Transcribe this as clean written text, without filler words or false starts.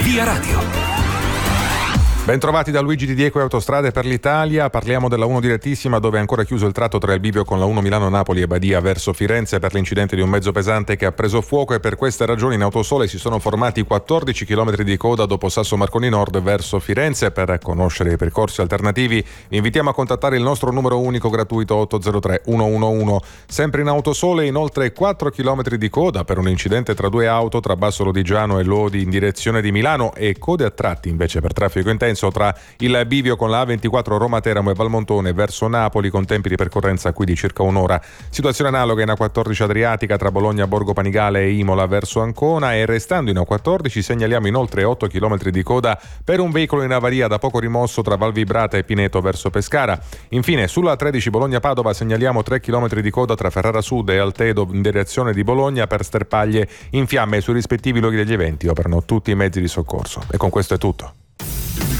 Via Radio. Bentrovati da Luigi Di Diego e Autostrade per l'Italia. Parliamo della 1 direttissima, dove è ancora chiuso il tratto tra il bivio con la 1 Milano-Napoli e Badia verso Firenze per l'incidente di un mezzo pesante che ha preso fuoco, e per queste ragioni in Autosole si sono formati 14 km di coda dopo Sasso Marconi Nord verso Firenze. Per conoscere i percorsi alternativi vi invitiamo a contattare il nostro numero unico gratuito 803 111. Sempre in Autosole inoltre 4 km di coda per un incidente tra due auto tra Basso Lodigiano e Lodi in direzione di Milano, e code a tratti invece per traffico intenso tra il bivio con la A24 Roma Teramo e Valmontone verso Napoli, con tempi di percorrenza qui di circa un'ora. Situazione analoga in A14 Adriatica tra Bologna, Borgo Panigale e Imola verso Ancona, e restando in A14 segnaliamo inoltre 8 km di coda per un veicolo in avaria da poco rimosso tra Valvibrata e Pineto verso Pescara. Infine sulla A13 Bologna-Padova segnaliamo 3 km di coda tra Ferrara Sud e Altedo in direzione di Bologna per sterpaglie in fiamme. Sui rispettivi luoghi degli eventi operano tutti i mezzi di soccorso. E con questo è tutto.